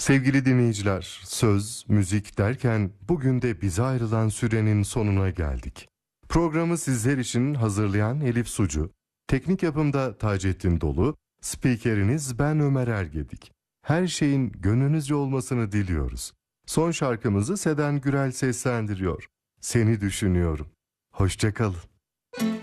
Sevgili dinleyiciler, söz, müzik derken bugün de bize ayrılan sürenin sonuna geldik. Programı sizler için hazırlayan Elif Sucu, teknik yapımda Taceddin Dolu, spikeriniz ben Ömer Ergedik. Her şeyin gönlünüzce olmasını diliyoruz. Son şarkımızı Seden Gürel seslendiriyor. Seni düşünüyorum. Hoşça kalın.